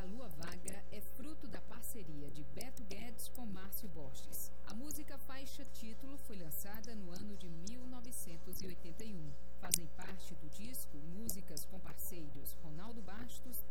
Lua Vaga é fruto da parceria de Beto Guedes com Márcio Borges. A música faixa título foi lançada no ano de 1981. Fazem parte do disco músicas com parceiros Ronaldo Bastos,